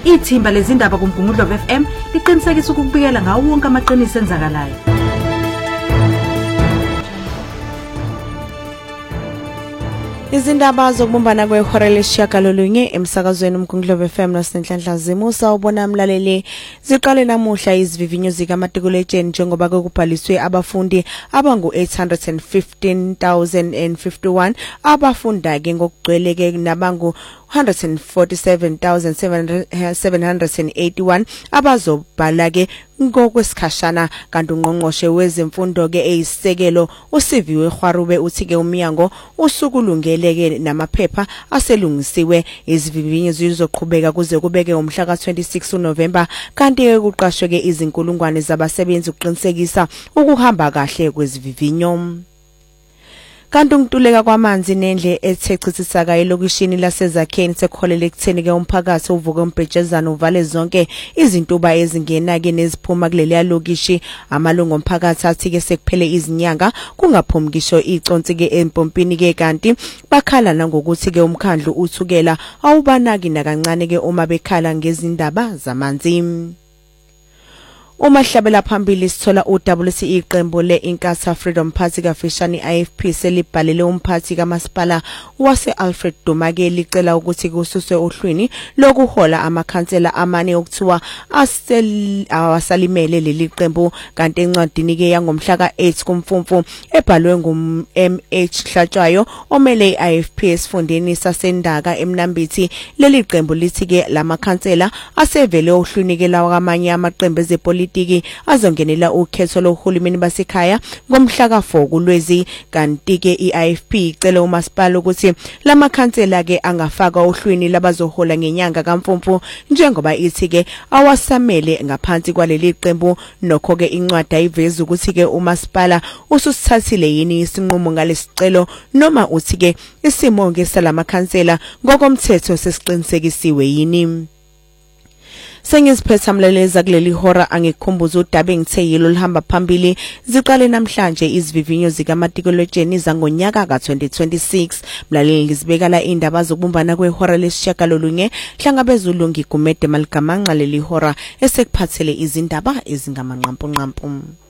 Ithimba lezindaba kuMgungundlovu FM liqinisekisa ukubikela ngawo wonke amaqiniso enzakalayo. Izindaba zokubumbana kwehora lesishiyagalolunye emsakazweni uMgungundlovu FM noSenhlanhla Zimusa ubona mlaleli ziqale namuhla izivivinyo zikamatikuletsheni njengoba kubhaliswe abafundi abangu 815,051 abafunda ke ngokugcweleke nabangu 147,781 abazobhala ke ngokwesikhashana kanti ungqongqoshe wezemfundo ke eyisekelo uSiviwe Khwarube uthi ke umnyango usukulungeleke namaphepha aselungisiwe izivivinyo zizoqhubeka kuze kubeke umhla ka26 uNovember kanti ke kuqashwe ke izinkulungwane zabasebenzi ukuqinisekisa ukuhamba kahle kwezivivinyo. Kanti ukuntuleka kwamanzi nendle ethechithisaka elokishini laseZakheni sekholele ekutheni ke umphakathi uvuke umbhejezana uvale zonke izintuba ezingena ke neziphuma kuleli lokishi amalungu omphakathi athi ke sekuphele izinyanga kungaphumi ngisho iconsi ke empompini ke kanti bakhala nangokuthi ke umkhandlu uthukela awubanaki nakancane ke uma bekhala ngezindaba zamanzi. Uma hlabela phambili sithola uWC iqembu leInkatha Freedom Party kafishane IFP selibhalele umphathi kamasipala wase-Alfred Dumake licela ukuthi kususwe ohlwini lokuhola amakhansela amane okuthiwa awasalimele leli qembu kanti encwadini ke yangomhla ka8 kuMfumfu ebhalwe nguMH Hlatshwayo omele iIFP esifundeni saseNdaka eMnambithi leli qembu lithi ke lamakhansela asevele ohlwini ke lawa kamanye amaqembu ezepolitiki azongenela ukhetho lohulumeni basekhaya ngomhla ka4 kuLwezi kanti ke iIFP icela umasipala ukuthi lamakhansela ke angafaka ohlwini labazohola ngenyanga kaMfumfu njengoba ithi ke awasamele ngaphansi kwaleli qembu nokho ke incwadi ayiveza ukuthi ke umasipala ususithathile yini isinqumo ngalesicelo noma uthi ke isimo ngesalamakhansela ngokomthetho sesiqinisekisiwe yini. Sengiziphetha mlaleza kuleli hora angikukhumbuza udaba engithe yilo lihamba phambili ziqale namhlanje izivivinyo zikamatikuletsheni zangonyaka ka2026 mlaleli ngizibeka la indaba zokubumbana kwehora lesishiyagalolunye hlangabezulu ngigumede maligamanqa leli hora esekuphathele izindaba ezingamanqampunqampu.